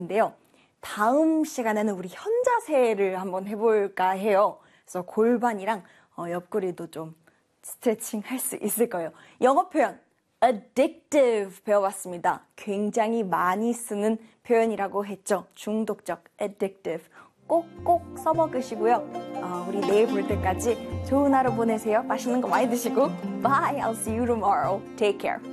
인데요. 다음 시간에는 우리 현자세를 한번 해볼까 해요. 그래서 골반이랑 옆구리도 좀 스트레칭 할 수 있을 거예요. 영어 표현 addictive 배워봤습니다. 굉장히 많이 쓰는 표현이라고 했죠. 중독적, addictive. 꼭꼭 써먹으시고요. 우리 내일 볼 때까지 좋은 하루 보내세요. 맛있는 거 많이 드시고. Bye, I'll see you tomorrow. Take care.